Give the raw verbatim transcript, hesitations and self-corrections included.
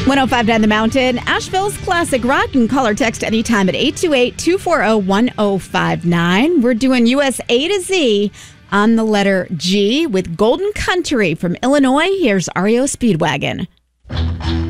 one oh five point nine The Mountain, Asheville's classic rock, and call or text anytime at eight two eight, two four zero, one zero five nine. We're doing U S A to Z on the letter G with Golden Country from Illinois. Here's R E O Speedwagon.